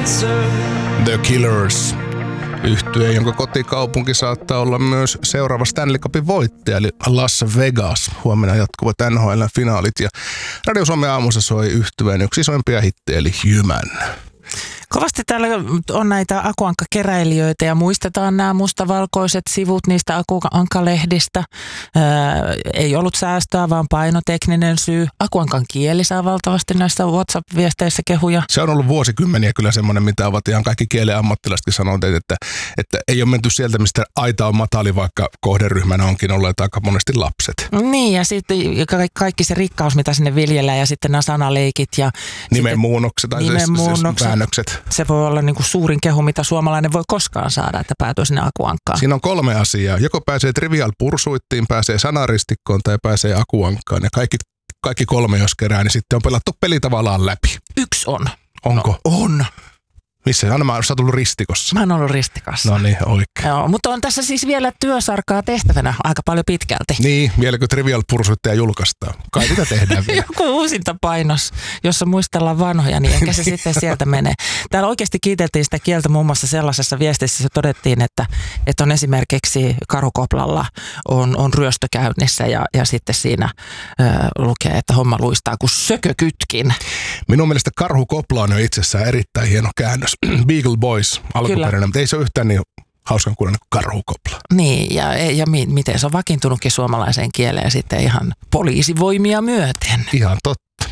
The Killers. Yhtye, jonka kotikaupunki saattaa olla myös seuraava Stanley Cupin voittaja, eli Las Vegas. Huomenna jatkuvat NHL-finaalit ja Radio Suomen aamussa soi yhtyeen yksi isoimpia hittejä, eli Human. Kovasti täällä on näitä Akuankka-keräilijöitä ja muistetaan nämä mustavalkoiset sivut niistä Akuankka-lehdistä. Ei ollut säästöä, vaan painotekninen syy. Akuankan kieli saa valtavasti näissä WhatsApp-viesteissä kehuja. Se on ollut vuosikymmeniä kyllä semmoinen, mitä ovat ihan kaikki kielen ammattilaisetkin sanoneet, että ei ole menty sieltä, mistä aita on matali, vaikka kohderyhmänä onkin olleet aika monesti lapset. Niin, ja sitten kaikki se rikkaus, mitä sinne viljellään, ja sitten nämä sanaleikit. Ja nimenmuunnokset tai väännökset. Se voi olla niin kuin suurin kehu, mitä suomalainen voi koskaan saada, että päätyy sinne Akuankkaan. Siinä on 3 asiaa. Joko pääsee Trivial Pursuittiin, pääsee sanaristikkoon tai pääsee Akuankkaan. Ja kaikki 3, jos kerää, niin sitten on pelattu peli tavallaan läpi. 1 on. Onko? No, on. Missä? Anna, sä oot ollut ristikossa. Mä oon ollut ristikossa. No niin, oikein. Joo, mutta on tässä siis vielä työsarkaa tehtävänä aika paljon pitkälti. Niin, vieläkö Trivial Pursuitteja julkaistaan? Kai mitä tehdään vielä? Joku uusintapainos, jossa muistellaan vanhoja, niin ehkä se sitten sieltä menee. Täällä oikeasti kiiteltiin sitä kieltä muun muassa sellaisessa viestissä, se todettiin, että on esimerkiksi Karhukoplalla on ryöstö käynnissä ja sitten siinä lukee, että homma luistaa kuin sökökytkin. Minun mielestä Karhukopla on jo itsessään erittäin hieno käännös. Beagle Boys alkuperäinen, mutta ei se ole yhtään niin hauskan kuuloinen kuin Karhukopla. Niin, ja miten se on vakiintunutkin suomalaiseen kieleen sitten ihan poliisivoimia myöten. Ihan totta.